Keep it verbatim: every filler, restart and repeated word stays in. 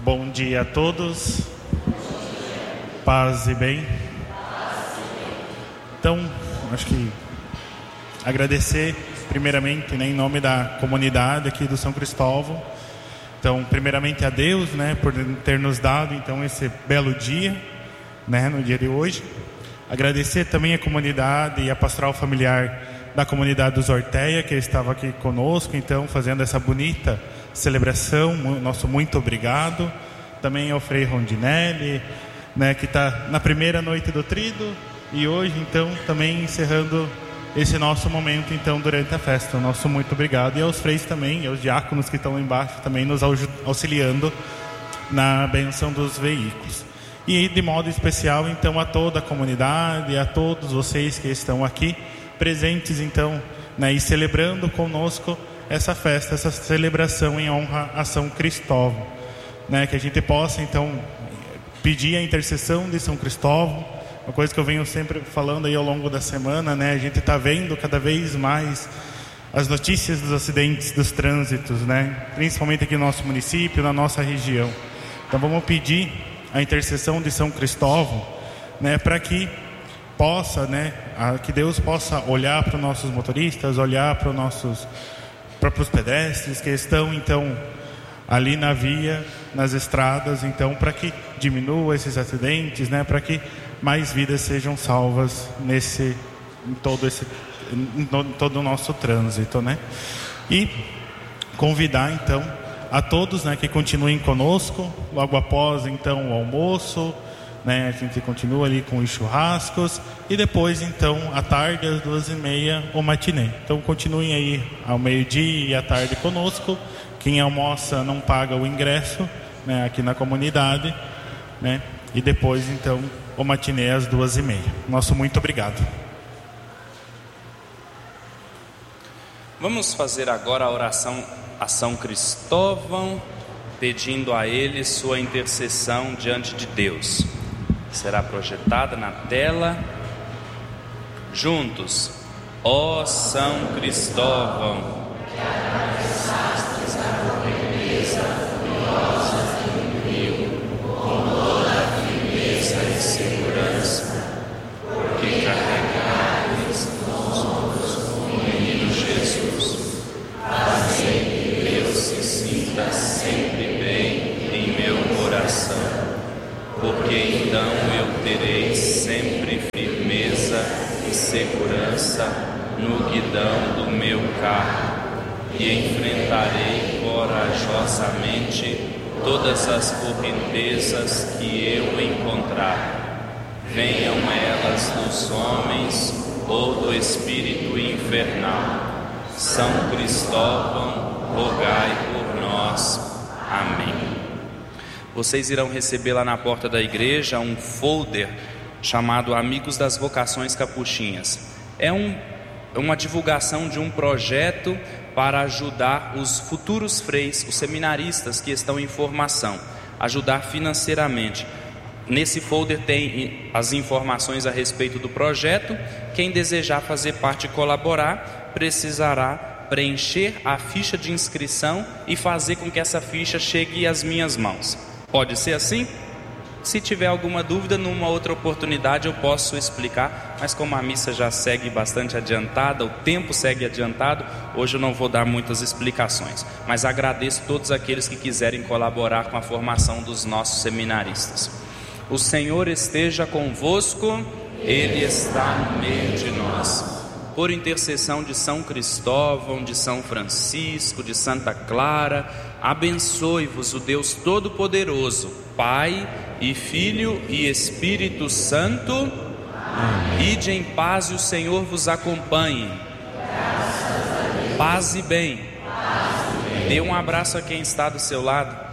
Bom dia a todos. Paz e bem. Então, acho que agradecer primeiramente, né, em nome da comunidade aqui do São Cristóvão. Então, primeiramente a Deus, né, por ter nos dado então esse belo dia, né, no dia de hoje. Agradecer também a comunidade e a pastoral familiar da comunidade dos Orteia, que estava aqui conosco, então, fazendo essa bonita celebração. Nosso muito obrigado. Também ao Frei Rondinelli, né, que está na primeira noite do Tríduo, e hoje, então, também encerrando esse nosso momento, então, durante a festa. Nosso muito obrigado. E aos freis também, e aos diáconos que estão lá embaixo, também nos auxiliando na benção dos veículos. E de modo especial, então, a toda a comunidade, a todos vocês que estão aqui presentes, então, né, e celebrando conosco essa festa, essa celebração em honra a São Cristóvão, né, que a gente possa, então, pedir a intercessão de São Cristóvão, uma coisa que eu venho sempre falando aí ao longo da semana, né, a gente está vendo cada vez mais as notícias dos acidentes, dos trânsitos, né, principalmente aqui no nosso município, na nossa região. Então vamos pedir a intercessão de São Cristóvão, né, para que possa, né, a, que Deus possa olhar para os nossos motoristas, olhar para os nossos para os pedestres que estão, então, ali na via, nas estradas, então, para que diminua esses acidentes, né, para que mais vidas sejam salvas nesse, em todo esse, em todo o nosso trânsito, né? E convidar, então, a todos, né, que continuem conosco, logo após, então, o almoço, né, a gente continua ali com os churrascos, e depois, então, à tarde, às duas e meia, o matinê. Então, continuem aí ao meio-dia e à tarde conosco. Quem almoça não paga o ingresso, né, aqui na comunidade, né, e depois, então, o matinê às duas e meia. Nosso muito obrigado. Vamos fazer agora a oração a São Cristóvão, pedindo a ele sua intercessão diante de Deus. Será projetada na tela. Juntos. Ó São Cristóvão, sempre bem em meu coração, porque então eu terei sempre firmeza e segurança no guidão do meu carro e enfrentarei corajosamente todas as correntezas que eu encontrar, venham elas dos homens ou do espírito infernal. São Cristóvão, rogai por nós. Amém. Vocês irão receber lá na porta da igreja um folder chamado Amigos das Vocações Capuchinhas. É um, uma divulgação de um projeto para ajudar os futuros freis, os seminaristas que estão em formação, ajudar financeiramente. Nesse folder tem as informações a respeito do projeto. Quem desejar fazer parte e colaborar precisará preencher a ficha de inscrição e fazer com que essa ficha chegue às minhas mãos. Pode ser assim? Se tiver alguma dúvida, numa outra oportunidade eu posso explicar, mas como a missa já segue bastante adiantada, o tempo segue adiantado, hoje eu não vou dar muitas explicações, mas agradeço todos aqueles que quiserem colaborar com a formação dos nossos seminaristas. O Senhor esteja convosco, Ele está no meio de nós. Por intercessão de São Cristóvão, de São Francisco, de Santa Clara, abençoe-vos o Deus Todo-Poderoso, Pai e Filho e Espírito Santo. Amém. Ide em paz e o Senhor vos acompanhe. Paz e bem. Paz e bem. Dê um abraço a quem está do seu lado.